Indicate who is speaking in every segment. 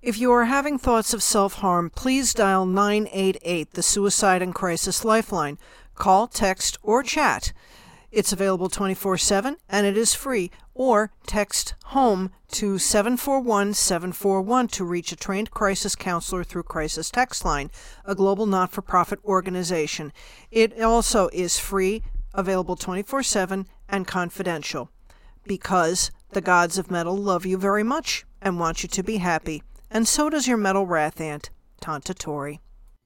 Speaker 1: If you are having thoughts of self-harm, please dial 988, the Suicide and Crisis Lifeline. Call, text, or chat. It's available 24/7, and it is free. Or text HOME to 741-741 to reach a trained crisis counselor through Crisis Text Line, a global not-for-profit organization. It also is free, available 24/7, and confidential. Because the gods of metal love you very much and want you to be happy. And so does your metal wrath aunt, Tanta Tori.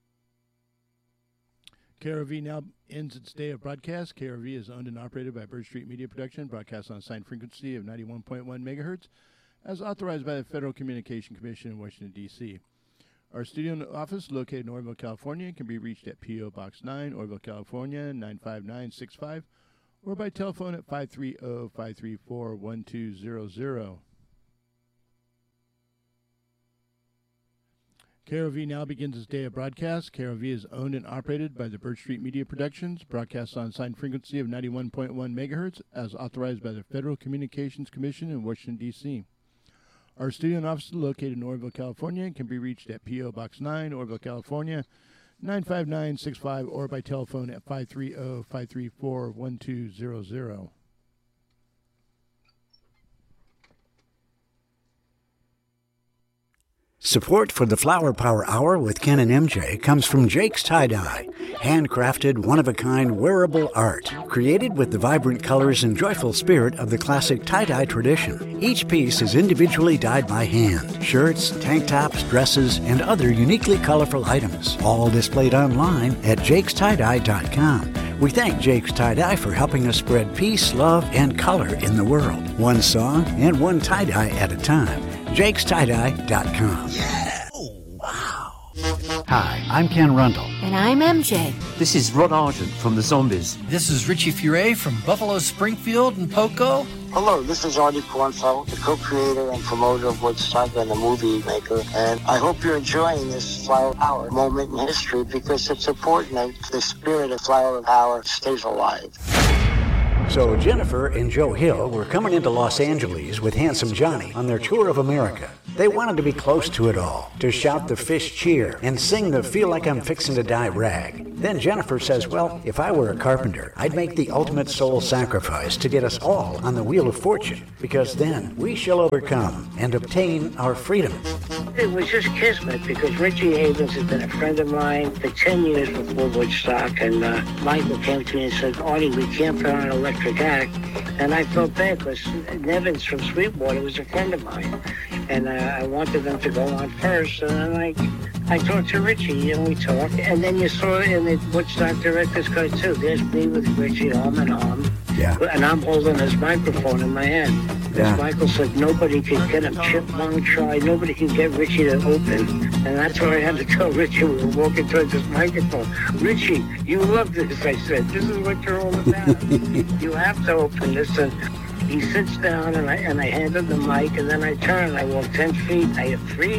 Speaker 2: KRV now ends its day of broadcast. KRV is owned and operated by Bird Street Media Production, broadcast on a assigned frequency of 91.1 megahertz, as authorized by the Federal Communication Commission in Washington, D.C. Our studio and office, located in Oroville, California, can be reached at P.O. Box 9, Oroville, California, 95965, or by telephone at 530-534-1200. KROV now begins its day of broadcast. KROV is owned and operated by the Bird Street Media Productions, broadcast on a assigned frequency of 91.1 megahertz, as authorized by the Federal Communications Commission in Washington, D.C. Our studio and office is located in Oroville, California, and can be reached at P.O. Box 9, Oroville, California, 95965, or by telephone at 530-534-1200.
Speaker 3: Support for the Flower Power Hour with Ken and MJ comes from Jake's Tie-Dye, handcrafted, one-of-a-kind wearable art, created with the vibrant colors and joyful spirit of the classic tie-dye tradition. Each piece is individually dyed by hand. Shirts, tank tops, dresses, and other uniquely colorful items, all displayed online at jakestie-dye.com. We thank Jake's Tie-Dye for helping us spread peace, love, and color in the world. One song and one tie-dye at a time. jakestie-dye.com.
Speaker 4: Yeah! Oh, wow.
Speaker 3: Hi, I'm Ken Rundle.
Speaker 5: And I'm MJ.
Speaker 6: This is Rod Argent from the Zombies.
Speaker 7: This is Richie Furay from Buffalo Springfield and Poco.
Speaker 8: Hello, this is Artie Kornfeld, the co-creator and promoter of Woodstock and the movie maker. And I hope you're enjoying this Flower Power moment in history because it's important that the spirit of Flower Power stays alive.
Speaker 3: So Jennifer and Joe Hill were coming into Los Angeles with Handsome Johnny on their tour of America. They wanted to be close to it all, to shout the Fish cheer and sing the Feel Like I'm Fixin' to Die rag. Then Jennifer says, well, if I were a carpenter, I'd make the ultimate soul sacrifice to get us all on the Wheel of Fortune, because then we shall overcome and obtain our freedom.
Speaker 8: It was just kismet because Richie Havens has been a friend of mine for 10 years before Woodstock, and Michael came to me and said, Artie, we can't put on an electric act. And I felt bad because Nevins from Sweetwater was a friend of mine, and I wanted them to go on first. And then I talked to Richie, and we talked, and then you saw it in the Woodstock Director's Cut too. There's me with Richie arm in arm, and I'm holding his microphone in my hand. Yeah. Michael said nobody could get him. Chipmunk tried. Nobody could get Richie to open, and that's why I had to tell Richie we were walking towards this microphone. Richie, you love this. I said, this is what you're all about. You have to open this. And he sits down, and I hand him the mic, and then I turn, and I walk 10 feet. I have 3